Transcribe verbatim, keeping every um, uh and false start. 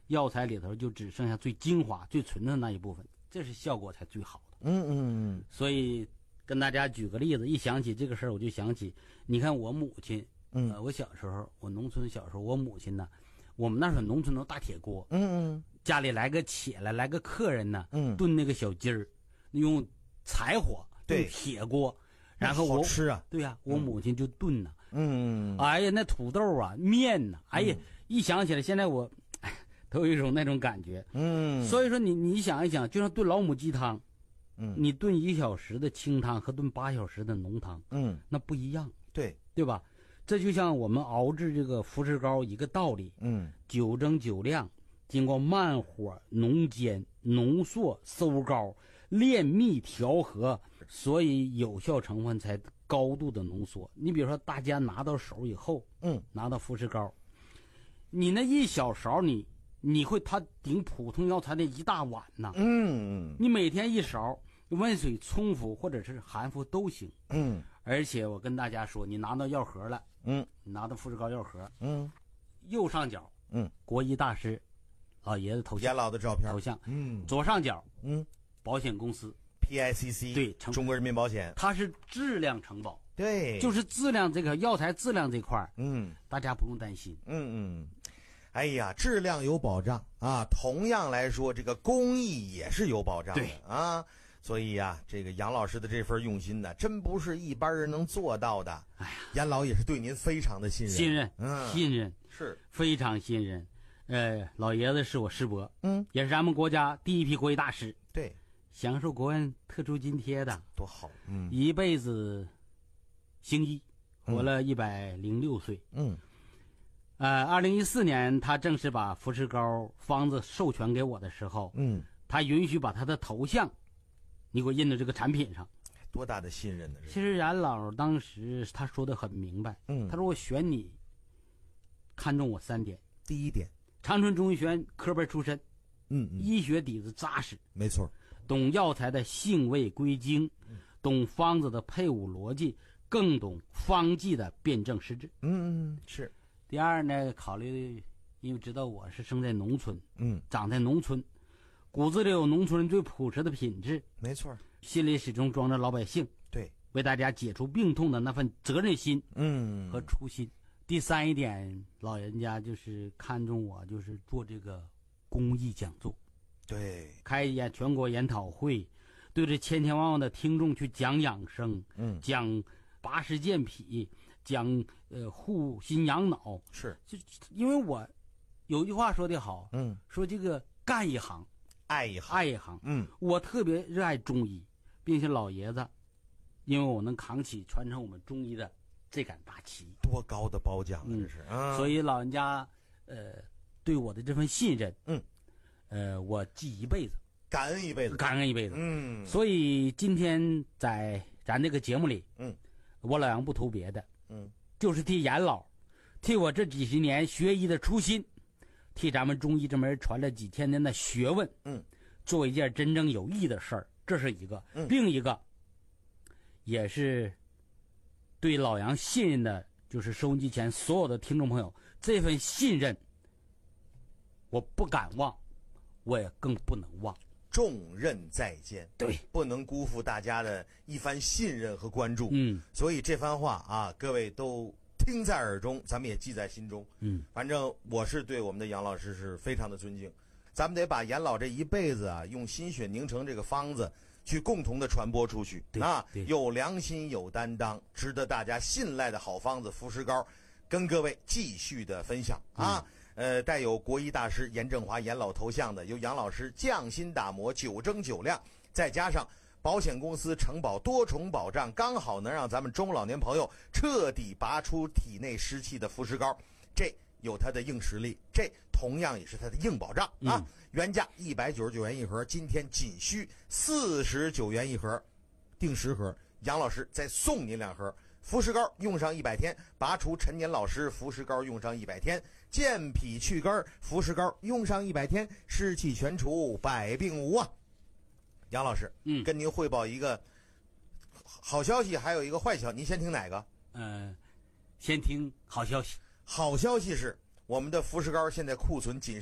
药材里头就只剩下最精华、最纯的那一部分，这是效果才最好的。 嗯嗯嗯。 所以跟大家举个例子，一想起这个事儿，我就想起，你看我母亲， 嗯， 呃，我小时候，我农村小时候，我母亲呢，我们那时候农村都大铁锅， 嗯嗯， 家里来个起来来个客人呢， 嗯， 炖那个小鸡儿，用柴火， 对， 铁锅。然后我好吃啊， 对呀、啊，我母亲就炖呢， 嗯， 哎呀，那土豆啊，面呢，哎呀， 嗯、 一想起来，现在我都有一种那种感觉， 嗯， 所以说你你想一想，就像炖老母鸡汤， 嗯， 你炖一小时的清汤和炖八小时的浓汤， 嗯， 那不一样， 对对吧？这就像我们熬制这个福士膏一个道理， 嗯， 酒蒸酒酿，经过慢火浓煎、浓缩、馊膏、炼蜜调和，所以有效成分才高度的浓缩。你比如说，大家拿到手以后， 嗯， 拿到福士膏，你那一小勺你，你你会它顶普通药材的一大碗呢。 嗯， 你每天一勺，温水冲服或者是含服都行。 嗯， 而且我跟大家说，你拿到药盒了， 嗯， 你拿到福士膏药盒， 嗯， 右上角， 嗯， 国医大师老爷子头像， 严老的照片头像， 嗯， 左上角， 嗯， 保险公司 P I C C， 对， 中国人民保险， 它是质量承保， 对， 就是质量这个药材质量这块， 嗯， 大家不用担心， 嗯嗯，哎呀，质量有保障啊，同样来说，这个工艺也是有保障的，对啊。所以呀、啊，这个杨老师的这份用心呢，真不是一般人能做到的。 哎呀， 严老也是对您非常的信任， 信任， 嗯， 信任是非常信任。呃，老爷子是我师伯， 嗯， 也是咱们国家第一批国医大师， 对， 享受国安特殊津贴的， 多好，嗯， 一辈子行医，活了一百零六岁， 嗯， 呃，二零一四年他正式把福士膏方子授权给我的时候， 嗯， 他允许把他的头像。你给我印到这个产品上， 多大的信任呢？ 其实严老当时他说的很明白， 嗯， 他说我选你，看中我三点。 第一点， 长春中医学院科班出身， 嗯嗯， 医学底子扎实， 没错， 懂药材的性味归经， 嗯、 懂方子的配伍逻辑，更懂方剂的辨证施治。 嗯嗯，是。 第二呢，考虑因为知道我是生在农村， 嗯， 长在农村。骨子里有农村人最朴实的品质， 没错， 心里始终装着老百姓， 对， 为大家解除病痛的那份责任心， 嗯， 和初心。第三一点，老人家就是看中我，就是做这个公益讲座， 对， 开演全国研讨会，对着千千万万的听众去讲养生， 嗯， 讲拔石健脾，讲呃护心养脑， 是， 就因为我有句话说得好， 嗯， 说这个干一行。 爱一行， 爱一行， 嗯， 我特别热爱中医，并且老爷子，因为我能扛起传承我们中医的这杆大旗， 多高的褒奖啊！ 嗯、 这是啊， 所以老人家呃对我的这份信任， 嗯， 呃我记一辈子， 感恩一辈子， 感恩一辈子， 嗯， 所以今天在咱这个节目里， 嗯， 我老杨不图别的， 嗯， 就是替严老，替我这几十年学医的初心。替咱们中医这门传了几千年的学问， 嗯， 做一件真正有益的事儿，这是一个。 嗯、 另一个，也是对老杨信任的，就是收音机前所有的听众朋友，这份信任，我不敢忘，我也更不能忘。 重任在肩， 对， 不能辜负大家的一番信任和关注。 嗯， 所以这番话啊，各位都听在耳中，咱们也记在心中。 嗯， 反正我是对我们的杨老师是非常的尊敬，咱们得把严老这一辈子啊，用心血凝成这个方子，去共同的传播出去。啊，有良心、有担当，值得大家信赖的好方子福士膏，跟各位继续的分享啊。嗯呃，带有国医大师严正华严老头像的，由杨老师匠心打磨，九蒸九酿，再加上保险公司承保多重保障，刚好能让咱们中老年朋友彻底拔出体内湿气的福士膏，这有它的硬实力，这同样也是它的硬保障啊！嗯、原价一百九十九元一盒，今天仅需四十九元一盒，订十盒，杨老师再送您两盒。福士膏用上一百天，拔除陈年老湿；福士膏用上一百天，健脾去根；福士膏用上一百天，湿气全除，百病无啊！杨老师， 嗯， 跟您汇报一个好消息，还有一个坏消息，您先听哪个？ 呃，先听好消息。 好消息是，我们的福士膏现在库存仅